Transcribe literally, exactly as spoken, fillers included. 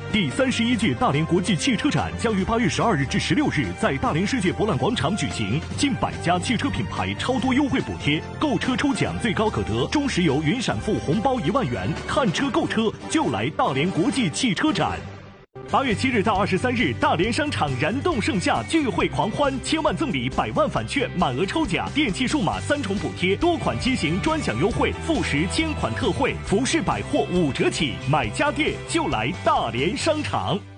第三十一届大连国际汽车展将于八月十二日至十六日在大连世界博览广场举行，近百家汽车品牌超多优惠补贴，购车抽奖最高可得中石油云闪付红包一万元，看车购车就来大连国际汽车展。八月七日到二十三日，大连商场燃动盛夏，聚会狂欢，千万赠礼，百万返券，满额抽奖，电器数码三重补贴，多款机型专享优惠，富时千款特惠，服饰百货五折起，买家电就来大连商场。